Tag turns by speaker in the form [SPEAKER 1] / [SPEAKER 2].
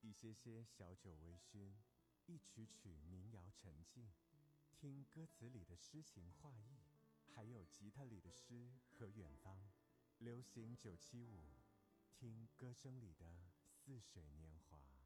[SPEAKER 1] 一些些小酒微醺，一曲曲民谣沉静，听歌词里的诗情画意，还有吉他里的诗和远方。流行975，听歌声里的似水年华。